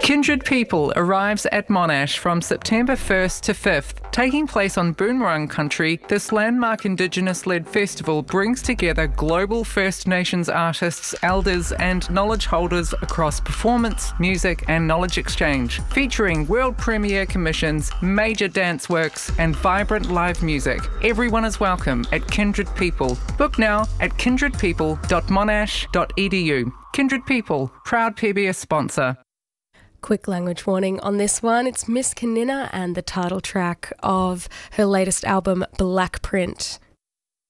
Kindred People arrives at Monash from September 1st to 5th. Taking place on Boonwurrung country, this landmark Indigenous-led festival brings together global First Nations artists, elders and knowledge holders across performance, music and knowledge exchange, featuring world premiere commissions, major dance works and vibrant live music. Everyone is welcome at Kindred People. Book now at kindredpeople.monash.edu. Kindred People, proud PBS sponsor. Quick language warning on this one. It's Miss Kanina and the title track of her latest album, Black Print.